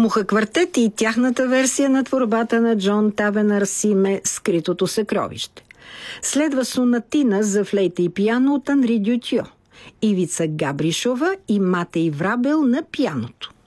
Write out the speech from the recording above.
Муха квартет и тяхната версия на творбата на Джон Тавенър Симе «Скритото съкровище». Следва сонатина за флейта и пиано от Анри Дютио, Ивица Габришова и Матей Врабел на пианото.